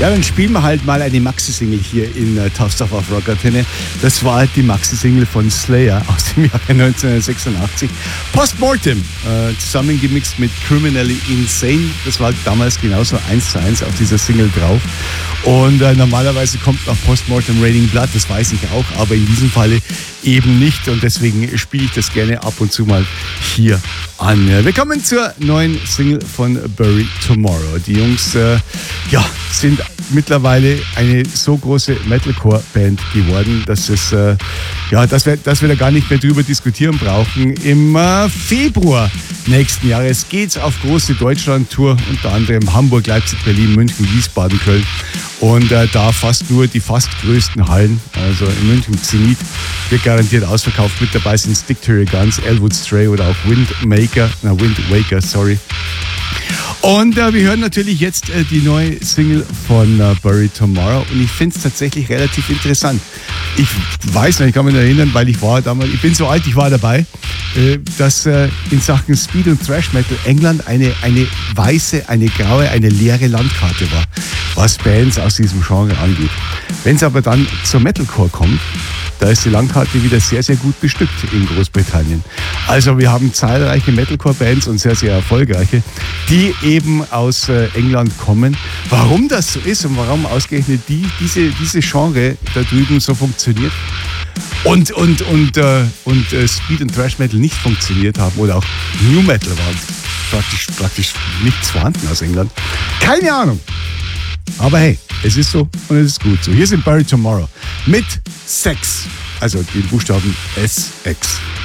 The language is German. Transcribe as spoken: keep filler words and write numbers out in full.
Ja, dann spielen wir halt mal eine Maxi-Single hier in uh, Tough Stuff auf Rock Antenne. Das war halt die Maxi-Single von Slayer aus dem Jahre neunzehnhundertsechsundachtzig. Postmortem, äh, zusammengemixt mit Criminally Insane. Das war damals genauso eins zu eins auf dieser Single drauf. Und äh, normalerweise kommt noch Postmortem Raining Blood, das weiß ich auch, aber in diesem Falle eben nicht. Und deswegen spiele ich das gerne ab und zu mal hier an. Wir kommen zur neuen Single von Bury Tomorrow. Die Jungs äh, ja, sind mittlerweile eine so große Metalcore-Band geworden, dass es äh, ja, dass wir, dass wir da gar nicht mehr drüber diskutieren brauchen. Im äh, Februar nächsten Jahres geht's auf große Deutschland-Tour, unter anderem Hamburg, Leipzig, Berlin, München, Wiesbaden, Köln. Und äh, da fast nur die fast größten Hallen. Also in München Zenit wird garantiert ausverkauft. Mit dabei sind Stick to Your Guns, Elwood Stray oder auch Windmaker, na Wind Waker, sorry. Und äh, wir hören natürlich jetzt äh, die neue Single von äh, Bury Tomorrow und ich finde es tatsächlich relativ interessant. Ich weiß noch, ich kann mich noch erinnern, weil ich war damals, ich bin so alt, ich war dabei, äh, dass äh, in Sachen Speed und Thrash Metal England eine, eine weiße, eine graue, eine leere Landkarte war, was Bands aus diesem Genre angeht. Wenn es aber dann zur Metalcore kommt, da ist die Landkarte wieder sehr, sehr gut bestückt in Großbritannien. Also wir haben zahlreiche Metalcore-Bands und sehr, sehr erfolgreiche, die eben aus äh, England kommen. Warum das so ist und warum ausgerechnet die, diese, diese Genre da drüben so funktioniert und, und, und, äh, und äh, Speed und Thrash Metal nicht funktioniert haben oder auch New Metal war praktisch, praktisch nichts vorhanden aus England. Keine Ahnung. Aber hey, es ist so und es ist gut so. Hier sind Bury Tomorrow mit Sex, also den Buchstaben S X.